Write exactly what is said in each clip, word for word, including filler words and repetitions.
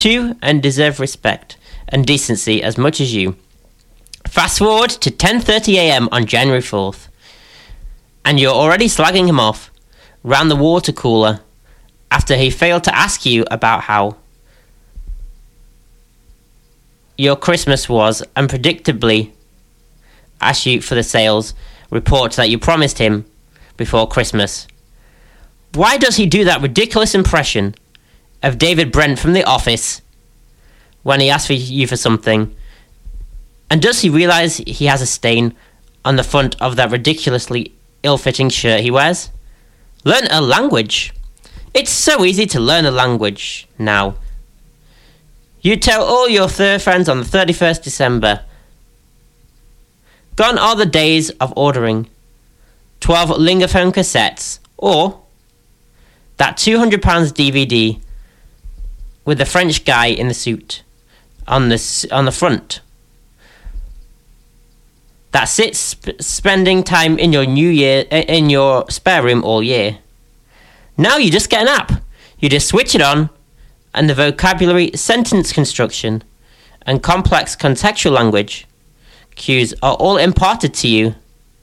to and deserve respect and decency as much as you. Fast forward to ten thirty a.m. on January fourth, and you're already slagging him off round the water cooler after he failed to ask you about how your Christmas was and predictably asked you for the sales report that you promised him before Christmas. Why does he do that ridiculous impression of David Brent from The Office when he asks for you for something? And does he realise he has a stain on the front of that ridiculously ill-fitting shirt he wears? Learn a language. It's so easy to learn a language now. You tell all your third friends on the thirty-first of December. Gone are the days of ordering twelve Lingaphone cassettes or that two hundred pounds D V D with the French guy in the suit on the, on the front that sits sp- spending time in your new year in your spare room all year. Now you just get an app. You just switch it on, and the vocabulary, sentence construction, and complex contextual language cues are all imparted to you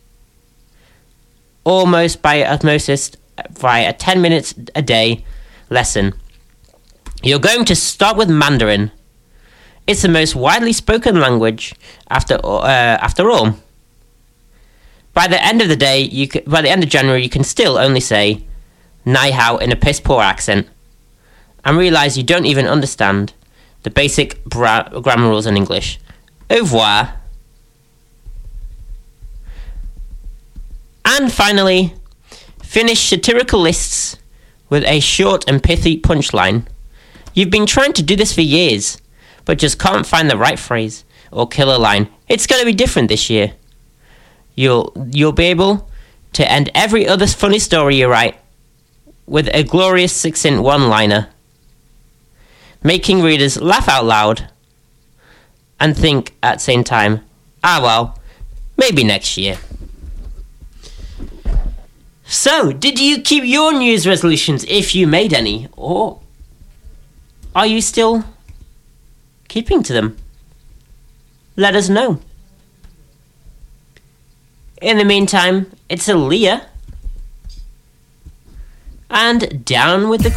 almost by osmosis via a ten minutes a day lesson. You're going to start with Mandarin. It's the most widely spoken language after uh, after all. By the end of the day, you c- by the end of January, you can still only say "Ni hao" in a piss poor accent, and realise you don't even understand the basic bra- grammar rules in English. Au revoir. And finally, finish satirical lists with a short and pithy punchline. You've been trying to do this for years, but just can't find the right phrase or killer line. It's going to be different this year. You'll you'll be able to end every other funny story you write with a glorious succinct one-liner, making readers laugh out loud and think at the same time, ah well, maybe next year. So, did you keep your New Year's resolutions if you made any, or are you still keeping to them? Let us know. In the meantime, it's Aaliyah, and down with the